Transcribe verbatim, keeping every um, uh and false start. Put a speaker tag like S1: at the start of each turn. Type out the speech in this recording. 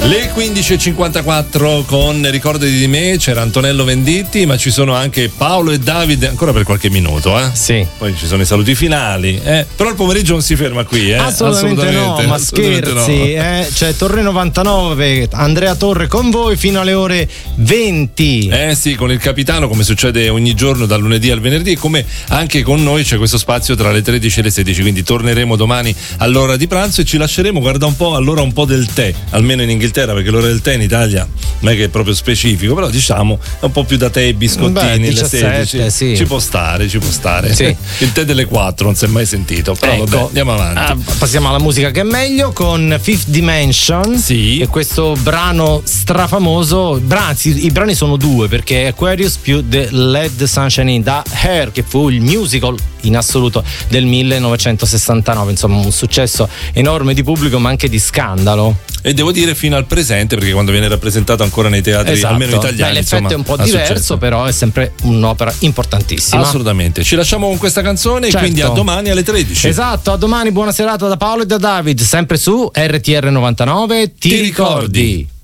S1: Le quindici e cinquantaquattro con Ricordati di me, c'era Antonello Venditti, ma ci sono anche Paolo e Davide ancora per qualche minuto, eh?
S2: Sì.
S1: Poi ci sono i saluti finali, eh? Però il pomeriggio non si ferma qui, eh?
S2: Assolutamente, assolutamente no, ma assolutamente scherzi, no. eh? C'è Torre novantanove, Andrea Torre con voi fino alle ore venti.
S1: Eh sì, con il capitano, come succede ogni giorno dal lunedì al venerdì, e come anche con noi c'è questo spazio tra le tredici e le sedici, quindi torneremo domani all'ora di pranzo e ci lasceremo, guarda un po', allora un po' del tè, almeno in Inghilterra, perché l'ora del tè in Italia non è che è proprio specifico, però diciamo è un po' più da tè e biscottini. Beh,
S2: diciassette,
S1: le sedici,
S2: sì.
S1: Ci può stare, ci può stare.
S2: Sì.
S1: Il tè delle quattro non si è mai sentito, però
S2: ecco,
S1: vabbè, andiamo avanti.
S2: Uh, passiamo alla musica che è meglio con Fifth Dimension.
S1: Sì.
S2: E questo brano strafamoso, anzi i brani sono due, perché Aquarius più The Led Sunshine in da Hair, che fu il musical in assoluto del millenovecentosessantanove, insomma un successo enorme di pubblico ma anche di scandalo.
S1: E devo dire fino al presente, perché quando viene rappresentato ancora nei teatri,
S2: esatto,
S1: almeno italiani,
S2: beh, l'effetto
S1: insomma,
S2: è un po' diverso, successo. Però è sempre un'opera importantissima.
S1: Assolutamente. Ci lasciamo con questa canzone, certo. E quindi a domani alle tredici.
S2: Esatto, a domani, buona serata da Paolo e da David, sempre su R T R novantanove. Ti, Ti ricordi? ricordi.